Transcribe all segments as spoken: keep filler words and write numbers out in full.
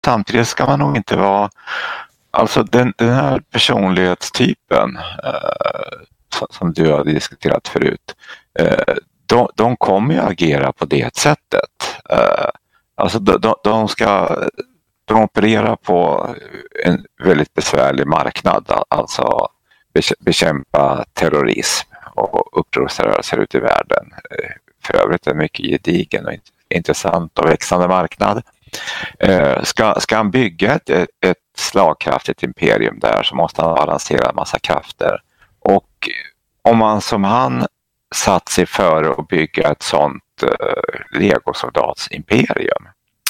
samtidigt ska man nog inte vara, alltså den, den här personlighetstypen eh, som, som du har diskuterat förut, eh, de, de kommer ju agera på det sättet. Eh, alltså de, de, de ska de opererar på en väldigt besvärlig marknad, alltså bekämpa terrorism och upprorsrörelser ute i världen. För övrigt är mycket gedigen och intressant och växande marknad. Ska, ska han bygga ett, ett slagkraftigt imperium där, så måste han balansera en massa krafter. Och om man som han satt sig för att bygga ett sånt uh, legosoldatsimperium,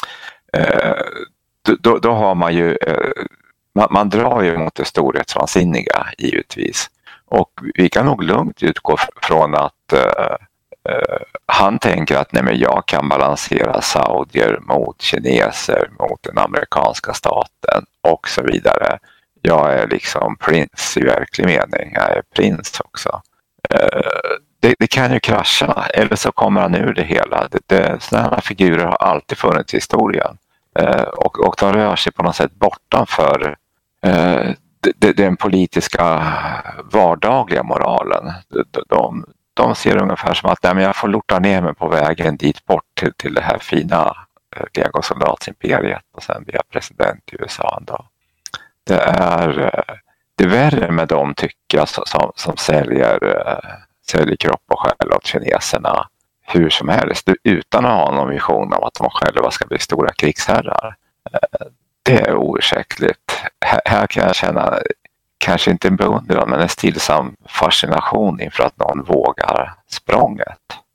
uh, då, då har man ju uh, man, man drar ju mot det storhetsvansinniga givetvis. Och vi kan nog lugnt utgå från att uh, uh, han tänker att nej, men jag kan balansera saudier mot kineser, mot den amerikanska staten och så vidare. Jag är liksom prins i verklig mening, jag är prins också. Uh, det, det kan ju krascha, eller så kommer han ur det hela. Det, det, sådana figurer har alltid funnits i historien. Uh, och, och de rör sig på något sätt bortanför uh, de, den politiska vardagliga moralen. De, de, de ser ungefär som att nej, men jag får lorta ner mig på vägen dit bort till, till det här fina uh, legosoldatsimperiet och sen blir jag president i U S A ändå. Det är, uh, det är värre med dem tycker jag som, som, som säljer, uh, säljer kropp och själ åt kineserna hur som helst utan att ha någon vision om att de själva ska bli stora krigsherrar. Uh, det är oursäktligt. Här, här kan jag känna kanske inte en beundran men en stillsam fascination inför att någon vågar språnget.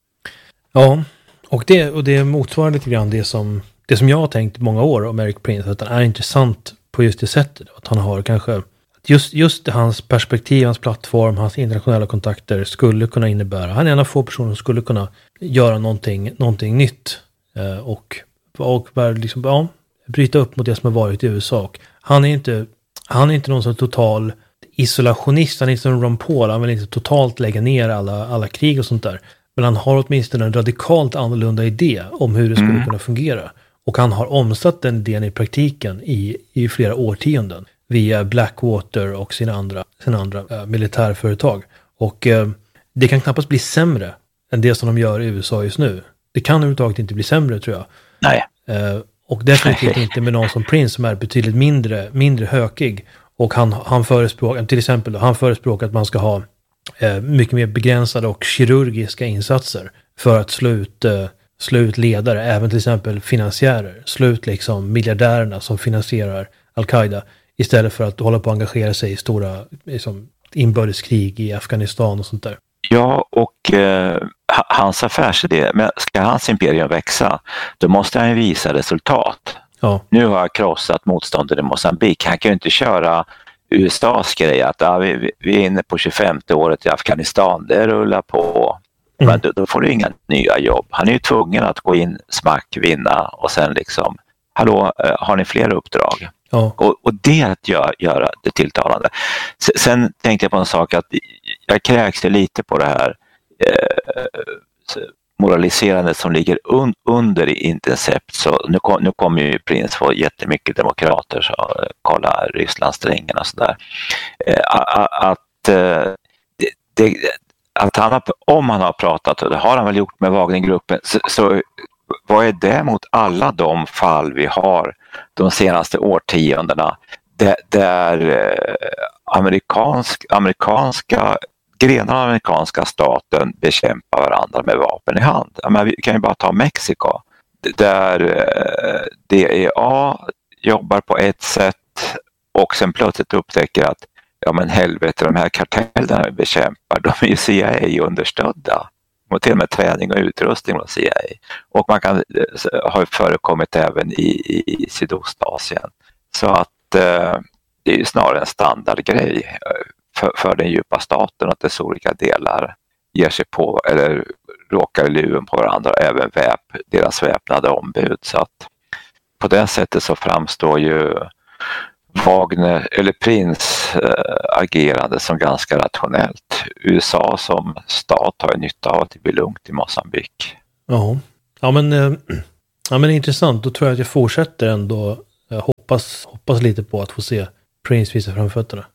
Ja, och det, och det motsvarar lite grann det som, det som jag har tänkt många år om Erik Prince, att han är intressant på just det sättet. Att han har kanske, just, just hans perspektiv, hans plattform, hans internationella kontakter skulle kunna innebära, han är en av få personer som skulle kunna göra någonting, någonting nytt eh, och, och bara liksom, ja, bryta upp mot det som har varit i U S A. Och han är inte, han är inte någon som total isolationist, han är inte som Ron Paul, han vill inte totalt lägga ner alla, alla krig och sånt där. Men han har åtminstone en radikalt annorlunda idé om hur det skulle mm. kunna fungera. Och han har omsatt den idén i praktiken i, i flera årtionden via Blackwater och sina andra, sina andra äh, militärföretag. Och äh, det kan knappast bli sämre än det som de gör i U S A just nu. Det kan överhuvudtaget inte bli sämre, tror jag. Nej. Äh, och definitivt inte med någon som Prince som är betydligt mindre, mindre hökig. Och han, han förespråkar, till exempel då, han förespråkar att man ska ha äh, mycket mer begränsade och kirurgiska insatser för att slå ut, äh, slå ut ledare, även till exempel finansiärer. Slå ut liksom miljardärerna som finansierar Al-Qaida istället för att hålla på att engagera sig i stora liksom, inbördeskrig i Afghanistan och sånt där. Ja, och eh, hans affärsidé, men ska hans imperium växa, då måste han visa resultat. Ja. Nu har jag krossat motståndet i Mozambique. Han kan ju inte köra U S A:s grej att ja, vi, vi är inne på tjugofemte året i Afghanistan, det rullar på. Mm. Men då, då får du inga nya jobb. Han är ju tvungen att gå in, smack, vinna och sen liksom, hallå, har ni fler uppdrag? Ja. Och, och det gör, gör det tilltalande. Sen tänkte jag på en sak att jag kräks lite på det här eh, moraliserandet som ligger un, under i Intercept. Så nu, kom, nu kommer ju Prince få jättemycket demokrater så kolla Rysslandssträngen och sådär. Eh, att, eh, det, det, att han har, om han har pratat, och det har han väl gjort med Wagnergruppen, så, så vad är det mot alla de fall vi har de senaste årtiondena där, där eh, amerikansk, amerikanska grenar av amerikanska staten bekämpar varandra med vapen i hand. Ja, men vi kan ju bara ta Mexiko där eh, D E A jobbar på ett sätt och sen plötsligt upptäcker att ja men helvete, de här kartellerna vi bekämpar, de är ju C I A-understödda. Och till och med träning och utrustning av C I A. Och man kan ha förekommit även i, i Sydostasien. Så att eh, det är ju snarare en standardgrej för, för den djupa staten att dess olika delar ger sig på eller råkar i luven på varandra, även väp, deras väpnade ombud. Så att på det sättet så framstår ju Wagner eller Prince äh, agerande som ganska rationellt. U S A som stat har ju nytta av att det blir lugnt i Mozambique. Ja, ja men, äh, ja, men intressant. Då tror jag att jag fortsätter ändå äh, hoppas, hoppas lite på att få se Prince visa framfötterna.